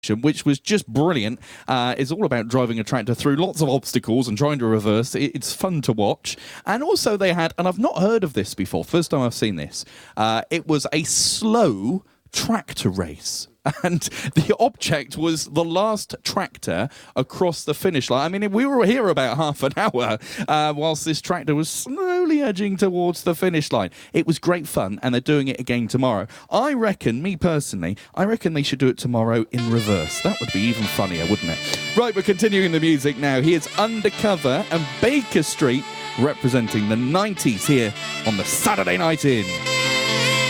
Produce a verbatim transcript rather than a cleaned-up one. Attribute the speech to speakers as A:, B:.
A: which was just brilliant. Uh, it's all about driving a tractor through lots of obstacles and trying to reverse. It's fun to watch. And also they had, and I've not heard of this before, first time I've seen this, uh, it was a slow tractor race. And the object was the last tractor across the finish line. I mean, we were here about half an hour uh, whilst this tractor was slowly edging towards the finish line. It was great fun, and they're doing it again tomorrow. I reckon, me personally, I reckon they should do it tomorrow in reverse. That would be even funnier, wouldn't it? Right, we're continuing the music now. Here's Undercover and Baker Street representing the nineties here on the Saturday Night In.